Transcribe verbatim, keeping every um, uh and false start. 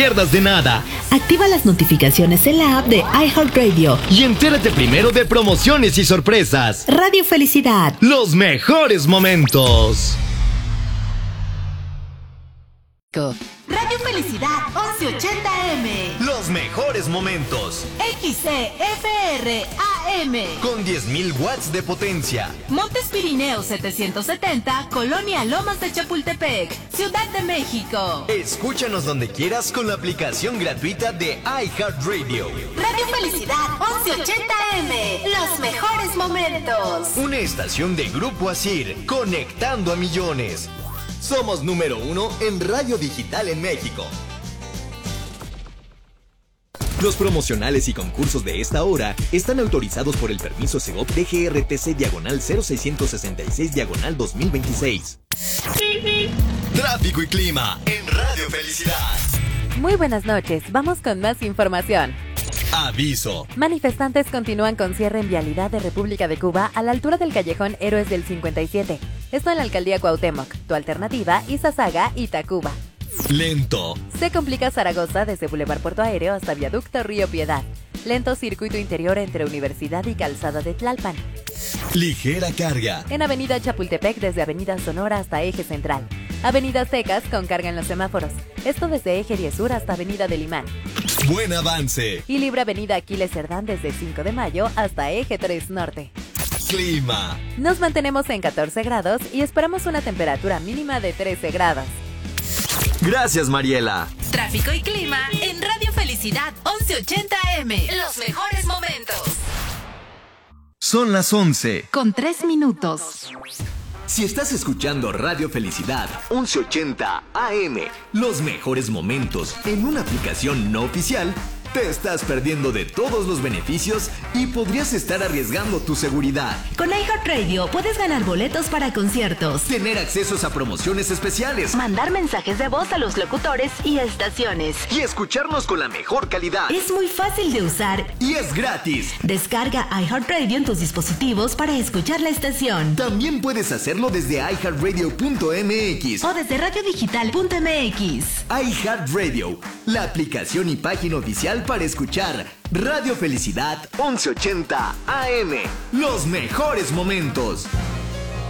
pierdas de nada. Activa las notificaciones en la app de iHeartRadio y entérate primero de promociones y sorpresas. Radio Felicidad. Los mejores momentos. Radio Felicidad once ochenta M. Los mejores momentos. X C F R A M. Con diez mil watts de potencia. Montes Pirineos setecientos setenta, Colonia Lomas de Chapultepec, Ciudad de México. Escúchanos donde quieras con la aplicación gratuita de iHeartRadio. Radio Felicidad once ochenta M. Los mejores momentos. Una estación de Grupo Asir, conectando a millones. Somos número uno en radio digital en México. Los promocionales y concursos de esta hora están autorizados por el permiso Segov D G R T C diagonal cero seiscientos sesenta y seis diagonal dos mil veintiséis. Tráfico y clima en Radio Felicidad. Muy buenas noches, vamos con más información. Aviso. Manifestantes continúan con cierre en vialidad de República de Cuba a la altura del callejón Héroes del cincuenta y siete. Esto en la alcaldía Cuauhtémoc. Tu alternativa, Izazaga y Tacuba. Lento. Se complica Zaragoza desde Boulevard Puerto Aéreo hasta Viaducto Río Piedad. Lento circuito interior entre Universidad y Calzada de Tlalpan. Ligera carga. En Avenida Chapultepec desde Avenida Sonora hasta Eje Central. Avenidas secas con carga en los semáforos. Esto desde Eje diez Sur hasta Avenida del Imán. Buen avance. Y libre Avenida Aquiles Cerdán desde cinco de mayo hasta Eje tres Norte. Clima. Nos mantenemos en catorce grados y esperamos una temperatura mínima de trece grados. Gracias, Mariela. Tráfico y clima en Radio Felicidad once ochenta M. Los mejores momentos. Son las once. Con tres minutos. Si estás escuchando Radio Felicidad once ochenta A M, los mejores momentos en una aplicación no oficial, te estás perdiendo de todos los beneficios y podrías estar arriesgando tu seguridad. Con iHeartRadio puedes ganar boletos para conciertos, tener accesos a promociones especiales, mandar mensajes de voz a los locutores y estaciones y escucharnos con la mejor calidad. Es muy fácil de usar y es gratis. Descarga iHeartRadio en tus dispositivos para escuchar la estación. También puedes hacerlo desde i heart radio punto m x o desde radio digital punto m x. iHeartRadio, la aplicación y página oficial para escuchar Radio Felicidad once ochenta A M. Los mejores momentos.